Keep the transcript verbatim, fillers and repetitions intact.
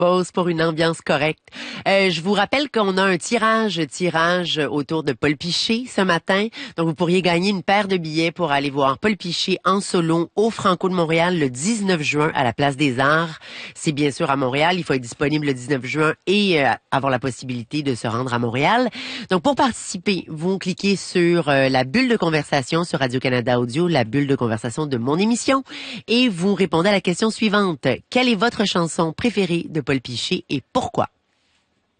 pause pour une ambiance correcte. Euh, je vous rappelle qu'on a un tirage, tirage autour de Paul Piché ce matin. Donc, vous pourriez gagner une paire de billets pour aller voir Paul Piché en solo au Franco de Montréal le dix-neuf juin à la Place des Arts. C'est bien sûr à Montréal. Il faut être disponible le dix-neuf juin et euh, avoir la possibilité de se rendre à Montréal. Donc, pour participer, vous cliquez sur euh, la bulle de conversation sur Radio-Canada Audio, la bulle de conversation de mon émission, et vous répondez à la question suivante. Quelle est votre chanson préférée de Paul Piché et pourquoi?